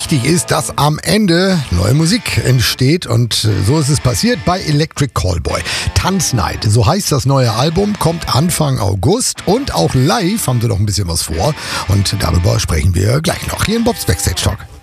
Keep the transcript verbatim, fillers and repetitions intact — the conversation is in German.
wichtig ist, dass am Ende neue Musik entsteht. Und so ist es passiert bei Electric Callboy. Tanznight, so heißt das neue Album, kommt Anfang August. Und auch live haben sie noch ein bisschen was vor. Und darüber sprechen wir gleich noch hier im Bobs Backstage Talk.